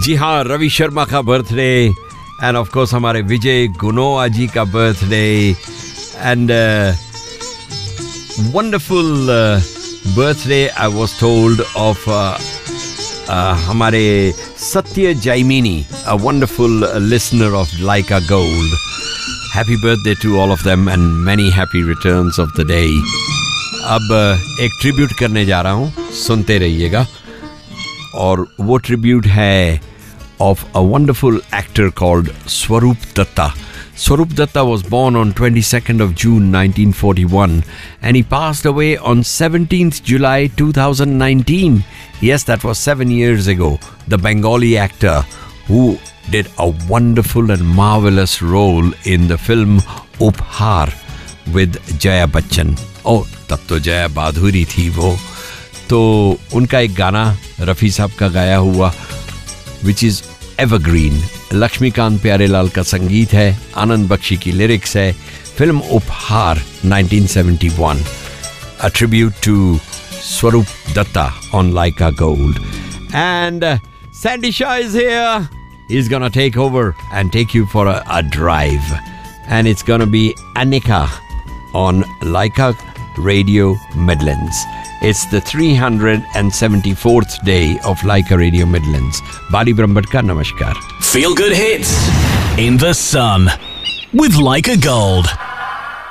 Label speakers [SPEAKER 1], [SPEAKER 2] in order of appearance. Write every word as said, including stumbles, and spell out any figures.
[SPEAKER 1] जी हाँ, रवि शर्मा का birthday end of course हमारे विजय गुनोआ जी का birthday and wonderful birthday I was told of हमारे सत्य Jaimini, a wonderful listener of Lyca gold. Happy birthday to all of them and many happy returns of the day. अब एक tribute करने जा रहा हूँ, सुनते रहिएगा. और वो ट्रिब्यूट है of a wonderful actor called Swaroop Datta. Swaroop Datta was born on twenty-second of June nineteen forty-one and he passed away on seventeenth July twenty nineteen. Yes, that was seven years ago. The Bengali actor who did a wonderful and marvelous role in the film Uphaar with Jaya Bachchan. Oh, तब तो जया बाधुरी थी वो. तो उनका एक गाना रफ़ी साहब का गाया हुआ which is evergreen. Laxmikant Pyarelal का संगीत है, आनंद बख्शी की लिरिक्स है. फिल्म उपहार nineteen seventy-one. A tribute to Swaroop Datta on Laika Gold. And uh, Sandy Shah is here. He's gonna take over and take you for a, a drive. And it's gonna be Anika on Laika Radio Midlands. It's the three hundred seventy-fourth day of Laika Radio Midlands. Bali Brahmbhatka, namaskar.
[SPEAKER 2] Feel good hits in the sun with Laika Gold.